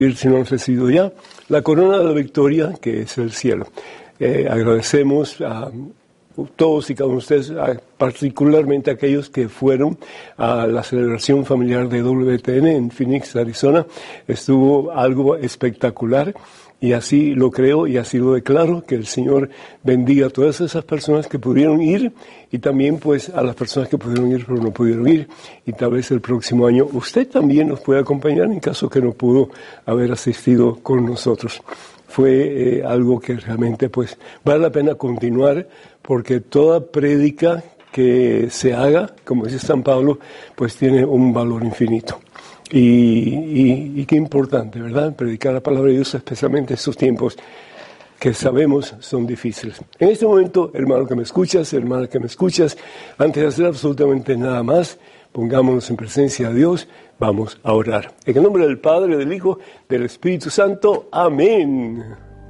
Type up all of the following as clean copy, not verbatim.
si no han recibido ya la corona de la victoria, que es el cielo. Agradecemos a todos y cada uno de ustedes, particularmente a aquellos que fueron a la celebración familiar de WTN en Phoenix, Arizona. Estuvo algo espectacular. Y así lo creo y así lo declaro, que el Señor bendiga a todas esas personas que pudieron ir y también pues a las personas que pudieron ir pero no pudieron ir. Y tal vez el próximo año usted también nos pueda acompañar en caso que no pudo haber asistido con nosotros. Fue algo que realmente pues vale la pena continuar, porque toda prédica que se haga, como dice San Pablo, pues tiene un valor infinito. Y qué importante, ¿verdad? Predicar la palabra de Dios, especialmente en estos tiempos que sabemos son difíciles. En este momento, hermano que me escuchas, hermana que me escuchas, antes de hacer absolutamente nada más, pongámonos en presencia de Dios, vamos a orar. En el nombre del Padre, del Hijo, del Espíritu Santo. Amén.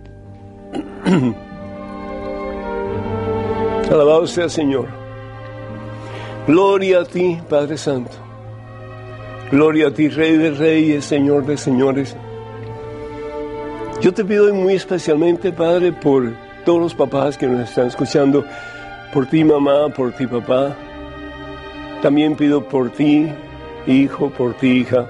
Alabado sea el Señor. Gloria a ti, Padre Santo. Gloria a ti, Rey de Reyes, Señor de Señores. Yo te pido muy especialmente, Padre, por todos los papás que nos están escuchando, por ti, mamá, por ti, papá. También pido por ti, hijo, por ti, hija.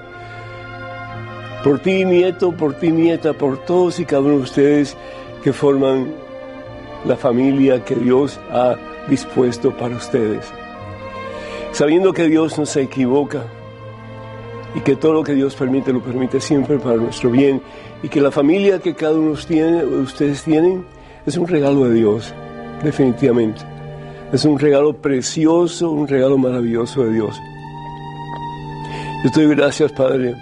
Por ti, nieto, por ti, nieta, por todos y cada uno de ustedes que forman la familia que Dios ha dispuesto para ustedes. Sabiendo que Dios no se equivoca, y que todo lo que Dios permite, lo permite siempre para nuestro bien, y que la familia que cada uno de ustedes tienen, es un regalo de Dios, definitivamente. Es un regalo precioso, un regalo maravilloso de Dios. Yo te doy gracias, Padre,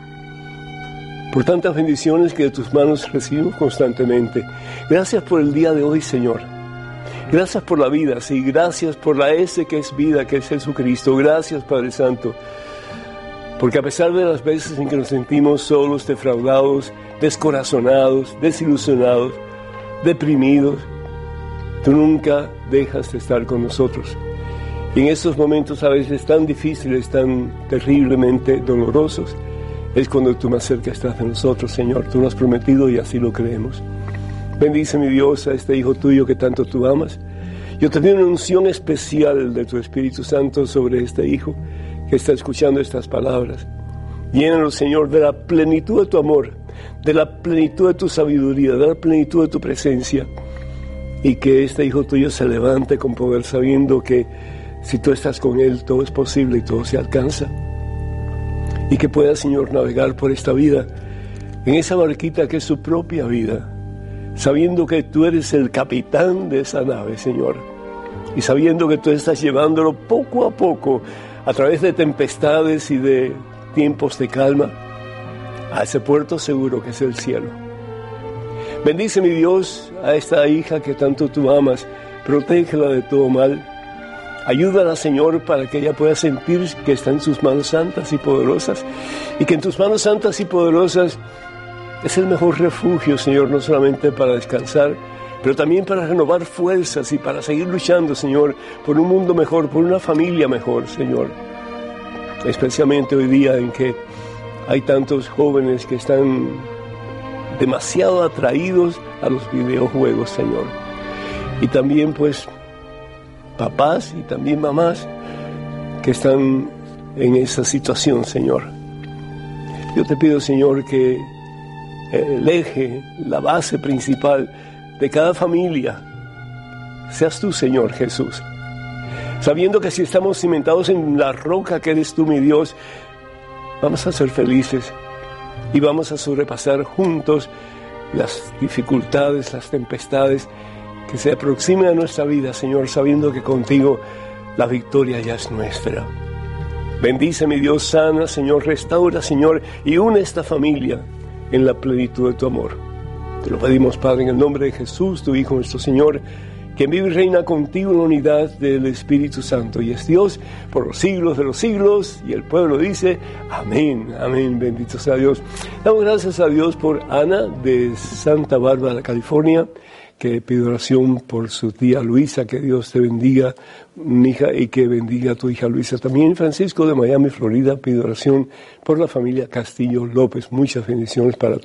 por tantas bendiciones que de tus manos recibimos constantemente. Gracias por el día de hoy, Señor. Gracias por la vida, sí, gracias por la S que es vida, que es Jesucristo. Gracias, Padre Santo. Porque a pesar de las veces en que nos sentimos solos, defraudados, descorazonados, desilusionados, deprimidos, tú nunca dejas de estar con nosotros. Y en estos momentos a veces tan difíciles, tan terriblemente dolorosos, es cuando tú más cerca estás de nosotros, Señor. Tú lo has prometido y así lo creemos. Bendice, mi Dios, a este Hijo tuyo que tanto tú amas. Yo te pido una unción especial de tu Espíritu Santo sobre este Hijo que está escuchando estas palabras. Llénalo, Señor, de la plenitud de tu amor, de la plenitud de tu sabiduría, de la plenitud de tu presencia, y que este Hijo tuyo se levante con poder, sabiendo que si tú estás con Él, todo es posible y todo se alcanza. Y que pueda, Señor, navegar por esta vida, en esa barquita que es su propia vida, sabiendo que tú eres el capitán de esa nave, Señor, y sabiendo que tú estás llevándolo poco a poco, a través de tempestades y de tiempos de calma, a ese puerto seguro que es el cielo. Bendice, mi Dios, a esta hija que tanto tú amas. Protégela de todo mal. Ayúdala, Señor, para que ella pueda sentir que está en sus manos santas y poderosas, y que en tus manos santas y poderosas es el mejor refugio, Señor, no solamente para descansar, pero también para renovar fuerzas y para seguir luchando, Señor, por un mundo mejor, por una familia mejor, Señor. Especialmente hoy día en que hay tantos jóvenes que están demasiado atraídos a los videojuegos, Señor. Y también, pues, papás y también mamás que están en esa situación, Señor. Yo te pido, Señor, que el eje, la base principal de cada familia seas tú, Señor Jesús, sabiendo que si estamos cimentados en la roca que eres tú, mi Dios, vamos a ser felices y vamos a sobrepasar juntos las dificultades, las tempestades que se aproximen a nuestra vida, Señor, sabiendo que contigo la victoria ya es nuestra. Bendice, mi Dios, sana, Señor, restaura, Señor, y une esta familia en la plenitud de tu amor. Te lo pedimos, Padre, en el nombre de Jesús, tu Hijo, nuestro Señor, quien vive y reina contigo en la unidad del Espíritu Santo, y es Dios por los siglos de los siglos, y el pueblo dice, amén, amén, bendito sea Dios. Damos gracias a Dios por Ana de Santa Bárbara, California, que pido oración por su tía Luisa, que Dios te bendiga, mi hija, y que bendiga a tu hija Luisa. También Francisco de Miami, Florida, pido oración por la familia Castillo López. Muchas bendiciones para